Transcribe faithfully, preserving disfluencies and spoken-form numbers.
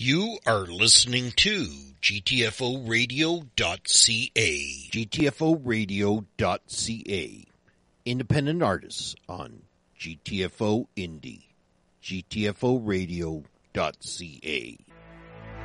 You are listening to G T F O radio dot C A. G T F O radio dot C A. Independent artists on G T F O Indie. G T F O radio dot C A.